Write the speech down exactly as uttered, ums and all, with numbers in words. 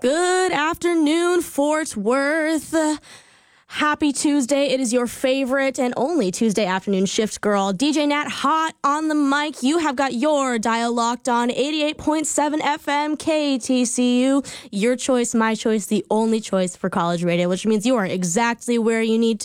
Good afternoon, Fort Worth. Happy Tuesday. It is your favorite and only Tuesday afternoon shift girl, D J Nat, hot on the mic. You have got your dial locked on eighty-eight point seven F M K T C U. Your choice, my choice, the only choice for college radio, which means you are exactly where you need